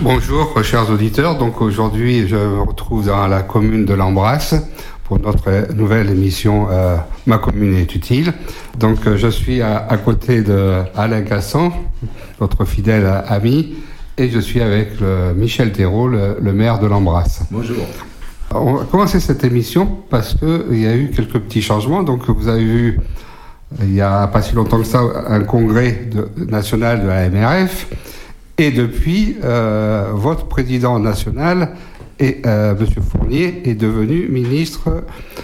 Bonjour chers auditeurs, donc aujourd'hui je me retrouve dans la commune de l'Embrasse pour notre nouvelle émission Ma commune est utile. Donc je suis à côté de Alain Cassan, notre fidèle ami, et je suis avec Michel Thérault, le maire de l'Embrasse. Bonjour. On va commencer cette émission parce qu'il y a eu quelques petits changements. Donc vous avez vu, il n'y a pas si longtemps que ça, un congrès national de la MRF. Et depuis, votre président national, M. Fournier, est devenu ministre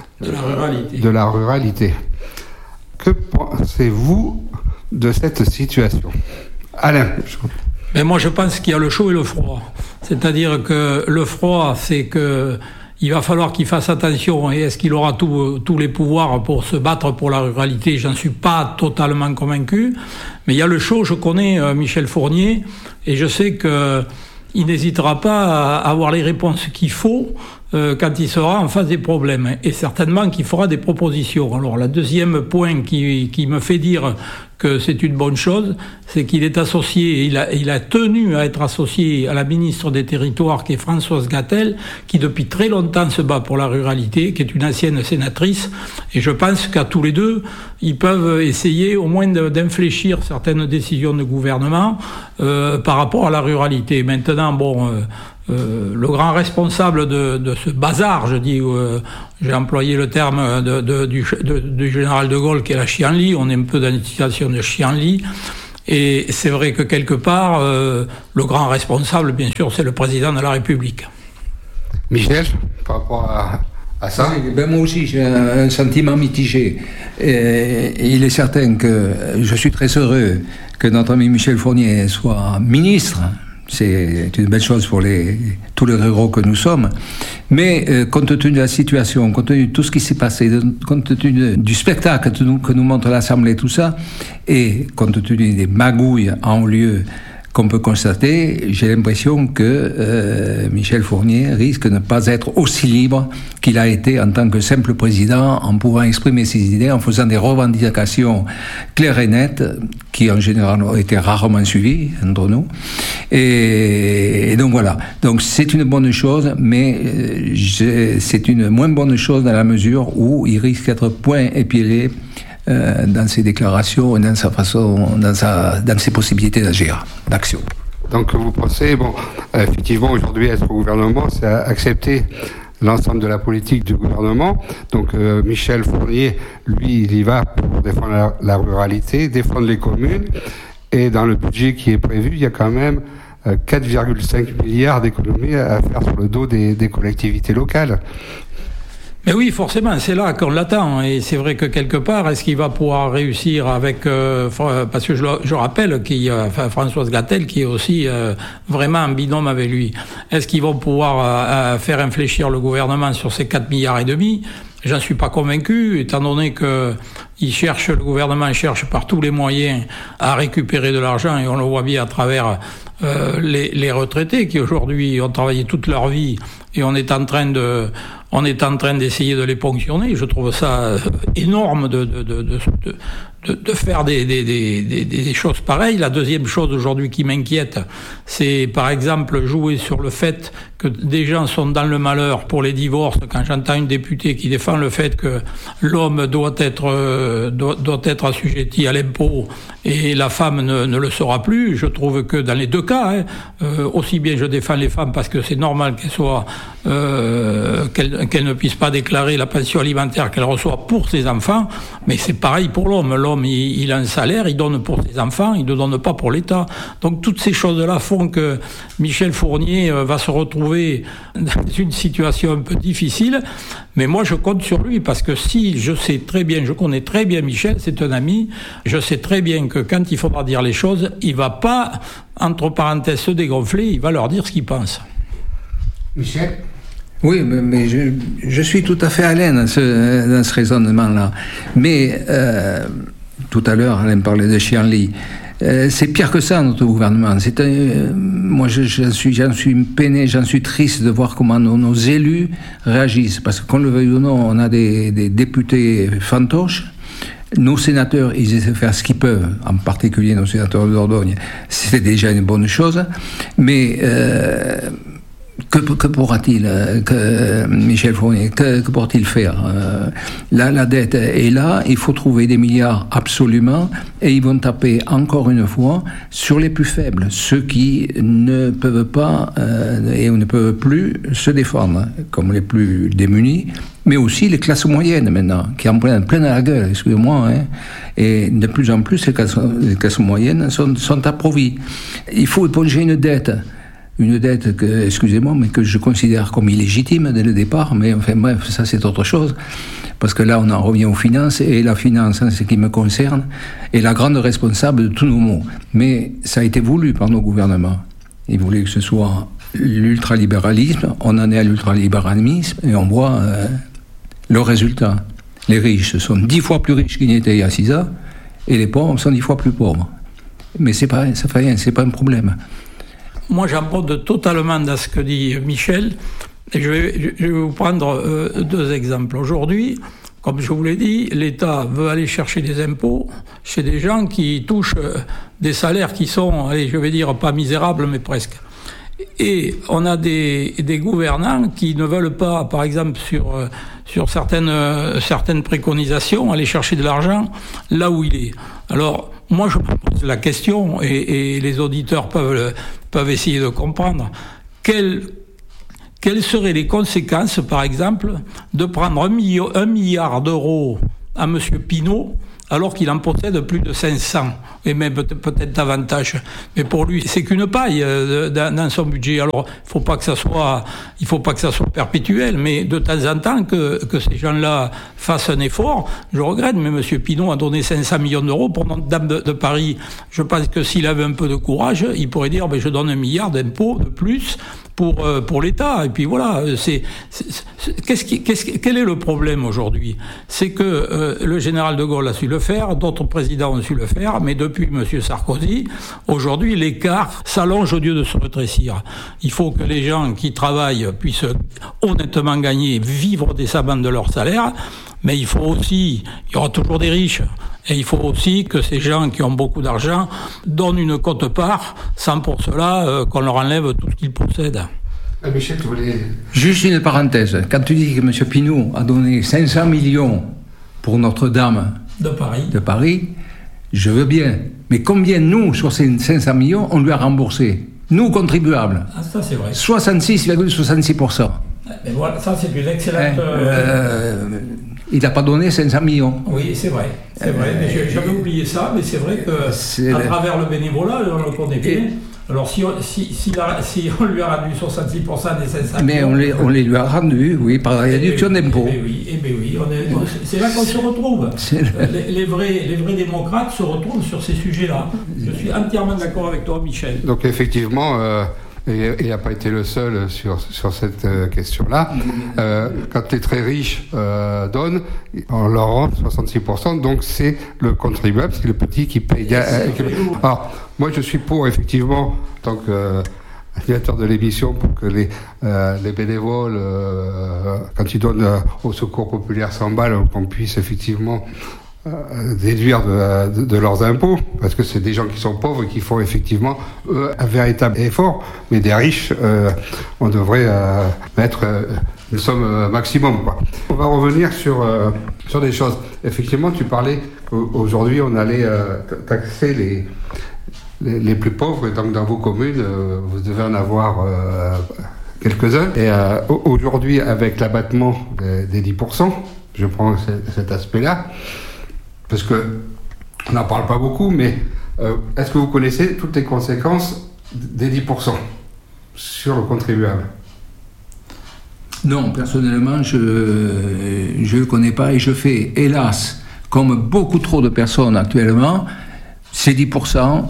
de la ruralité. Que pensez-vous de cette situation ? Alain. Mais moi, je pense qu'il y a le chaud et le froid. C'est-à-dire que le froid, c'est que il va falloir qu'il fasse attention. Et est-ce qu'il aura tous les pouvoirs pour se battre pour la ruralité ? J'en suis pas totalement convaincu. Mais il y a le chaud. Je connais Michel Fournier et je sais qu'il n'hésitera pas à avoir les réponses qu'il faut quand il sera en face des problèmes. Et certainement qu'il fera des propositions. Alors, le deuxième point qui me fait dire que c'est une bonne chose, c'est qu'il est associé, il a tenu à être associé à la ministre des Territoires, qui est Françoise Gatel, qui depuis très longtemps se bat pour la ruralité, qui est une ancienne sénatrice, et je pense qu'à tous les deux, ils peuvent essayer au moins d'infléchir certaines décisions de gouvernement par rapport à la ruralité. Maintenant, le grand responsable de ce bazar, je dis, j'ai employé le terme du général de Gaulle, qui est la chienlit. On est un peu dans une situation de chienlit. Et c'est vrai que quelque part, le grand responsable, bien sûr, c'est le président de la République. Michel, par rapport à ça ? Oui, moi aussi, j'ai un sentiment mitigé. Il est certain que je suis très heureux que notre ami Michel Fournier soit ministre. C'est une belle chose pour tous les ruraux que nous sommes. Mais compte tenu de la situation, compte tenu de tout ce qui s'est passé, compte tenu du spectacle que nous montre l'Assemblée, tout ça, et compte tenu des magouilles en lieu qu'on peut constater, j'ai l'impression que Michel Fournier risque de ne pas être aussi libre qu'il a été en tant que simple président, en pouvant exprimer ses idées, en faisant des revendications claires et nettes, qui en général ont été rarement suivies entre nous. Et donc voilà. Donc c'est une bonne chose, mais c'est une moins bonne chose dans la mesure où il risque d'être point épilé dans ses déclarations et dans sa façon, dans ses possibilités d'agir, d'action. Donc vous pensez, effectivement aujourd'hui être au gouvernement, c'est accepter l'ensemble de la politique du gouvernement. Donc Michel Fournier, lui, il y va pour défendre la ruralité, défendre les communes, et dans le budget qui est prévu, il y a quand même 4,5 milliards d'économies à faire sur le dos des collectivités locales. Mais oui, forcément, c'est là qu'on l'attend. Et c'est vrai que quelque part, est-ce qu'il va pouvoir réussir avec... parce que je rappelle qu'il y a Françoise Gatel qui est aussi vraiment en binôme avec lui. Est-ce qu'ils vont pouvoir faire infléchir le gouvernement sur ces 4,5 milliards ? J'en suis pas convaincu, étant donné que le gouvernement cherche par tous les moyens à récupérer de l'argent, et on le voit bien à travers les retraités qui aujourd'hui ont travaillé toute leur vie, et on est en train d'essayer de les ponctionner. Je trouve ça énorme de faire des choses pareilles. La deuxième chose aujourd'hui qui m'inquiète, c'est par exemple jouer sur le fait que des gens sont dans le malheur pour les divorces. Quand j'entends une députée qui défend le fait que l'homme doit être assujetti à l'impôt et la femme ne le sera plus, je trouve que dans les deux cas, aussi bien je défends les femmes parce que c'est normal qu'elles ne puissent pas déclarer la pension alimentaire qu'elles reçoivent pour ses enfants, mais c'est pareil pour l'homme. L'homme, il a un salaire, il donne pour ses enfants, il ne donne pas pour l'État. Donc toutes ces choses-là font que Michel Fournier va se retrouver dans une situation un peu difficile, mais moi je compte sur lui, parce que je connais très bien Michel, c'est un ami, je sais très bien que quand il faudra dire les choses, il ne va pas, entre parenthèses, se dégonfler, il va leur dire ce qu'il pense. Michel ? Oui, mais je suis tout à fait à l'aise dans ce raisonnement-là. Mais tout à l'heure, Alain parlait de chienlit. C'est pire que ça, notre gouvernement. Moi, j'en suis peiné, j'en suis triste de voir comment nos élus réagissent. Parce que, qu'on le veuille ou non, on a des députés fantoches Nos sénateurs, ils essaient de faire ce qu'ils peuvent, en particulier nos sénateurs de Dordogne. C'est déjà une bonne chose, mais que pourra-t-il, Michel Fournier, que pourra-t-il faire? La dette est là, il faut trouver des milliards absolument, et ils vont taper encore une fois sur les plus faibles, ceux qui ne peuvent pas et ne peuvent plus se défendre, comme les plus démunis, mais aussi les classes moyennes maintenant, qui en prennent plein à la gueule, excusez-moi, hein, et de plus en plus les classes moyennes sont approvies. Il faut éponger une dette que, excusez-moi, mais que je considère comme illégitime dès le départ, mais enfin bref, ça c'est autre chose, parce que là on en revient aux finances, et la finance, c'est ce qui me concerne, est la grande responsable de tous nos maux. Mais ça a été voulu par nos gouvernements. Ils voulaient que ce soit l'ultralibéralisme, on en est à l'ultralibéralisme, et on voit le résultat. Les riches sont 10 fois plus riches qu'ils n'étaient il y a 6 ans, et les pauvres sont 10 fois plus pauvres. Mais ça fait rien, c'est pas un problème. Moi, j'abonde totalement dans ce que dit Michel, et je vais vous prendre 2 exemples. Aujourd'hui, comme je vous l'ai dit, l'État veut aller chercher des impôts chez des gens qui touchent des salaires qui sont, allez, je vais dire, pas misérables, mais presque. Et on a des gouvernants qui ne veulent pas, par exemple, sur certaines préconisations, aller chercher de l'argent là où il est. Alors, moi, je pose la question, et les auditeurs peuvent essayer de comprendre, quelles seraient les conséquences, par exemple, de prendre 1 milliard d'euros à M. Pinault, alors qu'il en possède plus de 500, et même peut-être davantage. Mais pour lui, c'est qu'une paille dans son budget. Alors, il faut pas que ça soit perpétuel, mais de temps en temps que ces gens-là fassent un effort. Je regrette, mais M. Pinault a donné 500 millions d'euros pour Notre-Dame de Paris. Je pense que s'il avait un peu de courage, il pourrait dire, je donne 1 milliard d'impôts de plus pour l'État. Et puis voilà, quel est le problème aujourd'hui? C'est que le général de Gaulle a su le faire, d'autres présidents ont su le faire, mais depuis M. Sarkozy, aujourd'hui, l'écart s'allonge au lieu de se rétrécir. Il faut que les gens qui travaillent puissent honnêtement gagner, vivre décemment de leur salaire, mais il y aura toujours des riches. Et il faut aussi que ces gens qui ont beaucoup d'argent donnent une quote-part, sans pour cela qu'on leur enlève tout ce qu'ils possèdent. Michel, tu voulais... Juste une parenthèse. Quand tu dis que M. Pinault a donné 500 millions pour Notre-Dame de Paris, je veux bien. Mais combien, nous, sur ces 500 millions, on lui a remboursé? Nous, contribuables. Ah, ça, c'est vrai. 66,66%. Mais voilà, ça, c'est une excellente... Il n'a pas donné 500 millions. Oui, c'est vrai. C'est vrai. Mais j'avais oublié ça, mais c'est vrai qu'à travers le bénévolat, on le connaît bien. Alors, si on lui a rendu 66% des 500 mais millions... on les lui a rendus, oui, par la réduction d'impôts. Oui, c'est là qu'on se retrouve. Les vrais démocrates se retrouvent sur ces sujets-là. Je suis entièrement d'accord avec toi, Michel. Donc, effectivement... Et il n'a pas été le seul sur cette question-là. Quand les très riches donnent, on leur rend 66%, donc c'est le contribuable, c'est le petit qui paye. Alors, moi je suis pour, effectivement, en tant qu'animateur de l'émission, pour que les bénévoles, quand ils donnent au Secours Populaire 100 balles, qu'on puisse effectivement déduire de leurs impôts, parce que c'est des gens qui sont pauvres et qui font effectivement un véritable effort, mais des riches, on devrait mettre une somme maximum, quoi. On va revenir sur des choses. Effectivement, tu parlais qu'aujourd'hui on allait taxer les plus pauvres, et donc dans vos communes, vous devez en avoir quelques-uns. Et aujourd'hui, avec l'abattement des 10%, je prends cet aspect-là, parce qu'on n'en parle pas beaucoup, mais est-ce que vous connaissez toutes les conséquences des 10% sur le contribuable? Non, personnellement, je ne le connais pas, et je fais, hélas, comme beaucoup trop de personnes actuellement, ces 10%,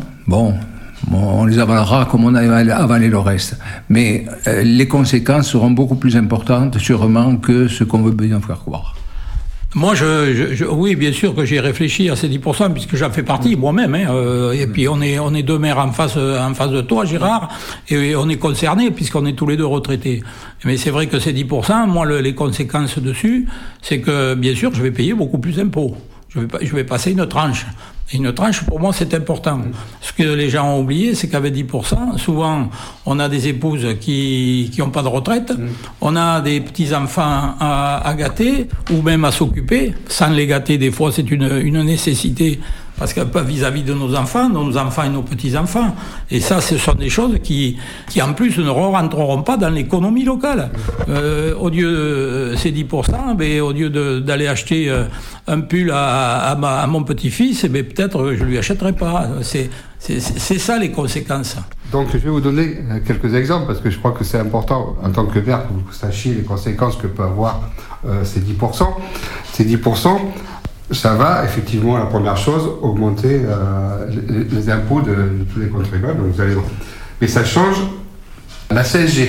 on les avalera comme on a avalé le reste. Mais les conséquences seront beaucoup plus importantes, sûrement, que ce qu'on veut bien faire croire. Moi, oui, bien sûr que j'ai réfléchi à ces 10%, puisque j'en fais partie moi-même. Et puis on est 2 maires en face de toi, Gérard, et on est concernés puisqu'on est tous les 2 retraités. Mais c'est vrai que ces 10%, moi, les conséquences dessus, c'est que bien sûr, je vais payer beaucoup plus d'impôts. je vais passer une tranche. Et une tranche, pour moi, c'est important. Ce que les gens ont oublié, c'est qu'avec 10%, souvent, on a des épouses qui n'ont pas de retraite, on a des petits-enfants à gâter, ou même à s'occuper. Sans les gâter, des fois, c'est une nécessité, parce que vis-à-vis de nos enfants et nos petits-enfants. Et ça, ce sont des choses qui en plus, ne rentreront pas dans l'économie locale. Au lieu de ces 10%, au lieu d'aller acheter un pull à mon petit-fils, peut-être je ne lui achèterai pas. C'est ça les conséquences. Donc je vais vous donner quelques exemples, parce que je crois que c'est important, en tant que maire, que vous sachiez les conséquences que peut avoir ces 10%. Ces 10%, ça va effectivement, la première chose, augmenter les impôts de tous les contribuables. Donc mais ça change la CSG.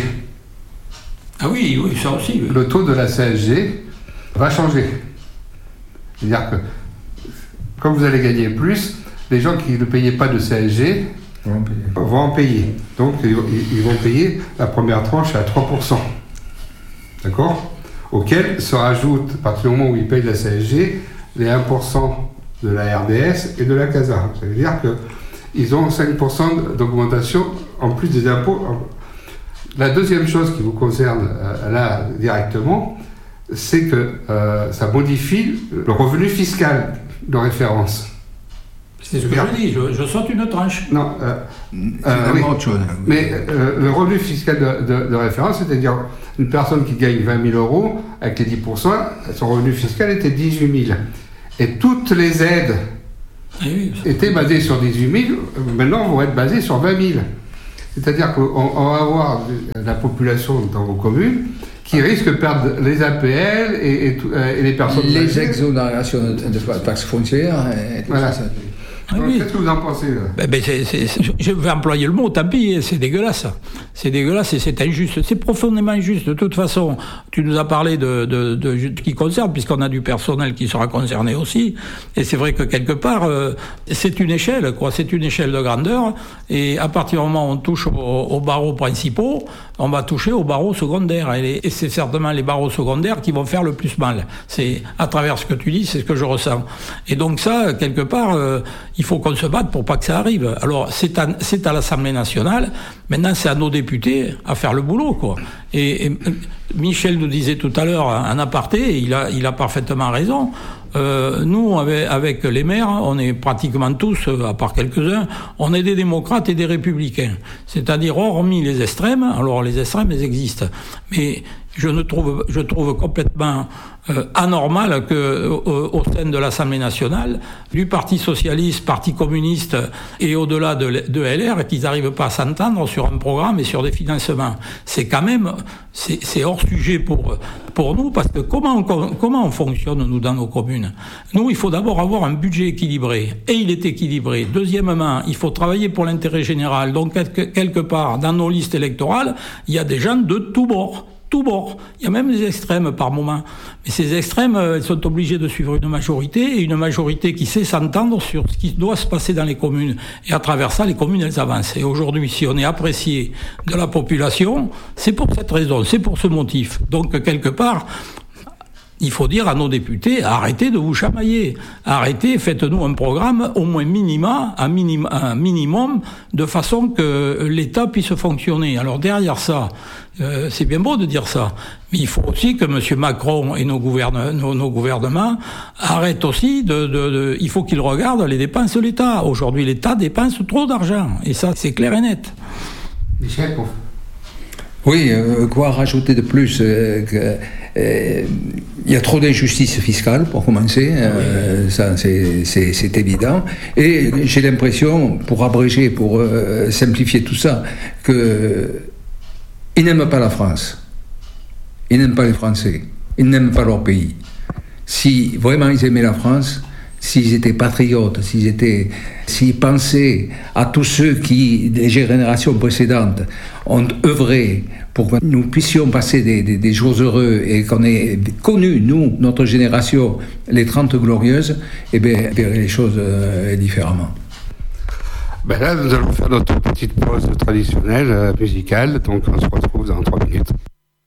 Ah oui, ça aussi. Oui. Le taux de la CSG va changer. C'est-à-dire que, comme vous allez gagner plus, les gens qui ne payaient pas de CSG vont en payer. Donc, ils vont payer la première tranche à 3%. D'accord ? Auquel se rajoute, à partir du moment où ils payent la CSG, les 1% de la RDS et de la CASA. Ça veut dire qu'ils ont 5% d'augmentation en plus des impôts. La deuxième chose qui vous concerne là directement, c'est que ça modifie le revenu fiscal de référence. C'est ce que je dis, je saute une tranche. Non, oui. Autre chose. Mais le revenu fiscal de référence, c'est-à-dire une personne qui gagne 20 000 euros, avec les 10%, son revenu fiscal était 18 000. Et toutes les aides étaient basées sur 18 000, maintenant vont être basées sur 20 000. C'est-à-dire qu'on va avoir la population dans vos communes qui risque de perdre les APL et les personnes... Les exonérations de taxes foncières... Voilà. Oui. Qu'est-ce que vous en pensez là ? Je vais employer le mot, tant pis, c'est dégueulasse. C'est dégueulasse et c'est injuste. C'est profondément injuste. De toute façon, tu nous as parlé de qui concerne, puisqu'on a du personnel qui sera concerné aussi. Et c'est vrai que quelque part, c'est une échelle, quoi. C'est une échelle de grandeur. Et à partir du moment où on touche aux barreaux principaux, on va toucher aux barreaux secondaires. Et c'est certainement les barreaux secondaires qui vont faire le plus mal. C'est à travers ce que tu dis, c'est ce que je ressens. Et donc ça, quelque part, il faut qu'on se batte pour pas que ça arrive. Alors, c'est à l'Assemblée nationale. Maintenant, c'est à nos députés à faire le boulot, quoi. Et Michel nous disait tout à l'heure, en aparté, il a parfaitement raison. Nous, avec les maires, on est pratiquement tous, à part quelques-uns, on est des démocrates et des républicains. C'est-à-dire, hormis les extrêmes, alors les extrêmes, ils existent. Mais je trouve complètement anormal que au sein de l'Assemblée nationale, du Parti socialiste, Parti communiste et au-delà de LR, qu'ils n'arrivent pas à s'entendre sur un programme et sur des financements. C'est quand même, c'est hors sujet pour nous, parce que comment on fonctionne, nous, dans nos communes ? Nous, il faut d'abord avoir un budget équilibré, et il est équilibré. Deuxièmement, il faut travailler pour l'intérêt général. Donc, quelque part, dans nos listes électorales, il y a des gens de tous bords. Il y a même des extrêmes par moment. Mais ces extrêmes, ils sont obligés de suivre une majorité, et une majorité qui sait s'entendre sur ce qui doit se passer dans les communes. Et à travers ça, les communes, elles avancent. Et aujourd'hui, si on est apprécié de la population, c'est pour cette raison, c'est pour ce motif. Donc, quelque part, il faut dire à nos députés, arrêtez de vous chamailler. Arrêtez, faites-nous un programme, au moins un minimum, de façon que l'État puisse fonctionner. Alors derrière ça, c'est bien beau de dire ça, mais il faut aussi que M. Macron et nos gouvernements arrêtent aussi il faut qu'ils regardent les dépenses de l'État. Aujourd'hui, l'État dépense trop d'argent, et ça, c'est clair et net. Michel, oui, quoi rajouter de plus il y a trop d'injustice fiscale, pour commencer, ça c'est évident. Et j'ai l'impression, pour abréger, pour simplifier tout ça, qu'ils n'aiment pas la France, ils n'aiment pas les Français, ils n'aiment pas leur pays. Si vraiment ils aimaient la France, s'ils étaient patriotes, s'ils pensaient à tous ceux qui, des générations précédentes, ont œuvré pour que nous puissions passer des jours heureux et qu'on ait connu, nous, notre génération, les 30 glorieuses, eh bien, verrait les choses différemment. Ben là, nous allons faire notre petite pause traditionnelle musicale, donc on se retrouve dans 3 minutes.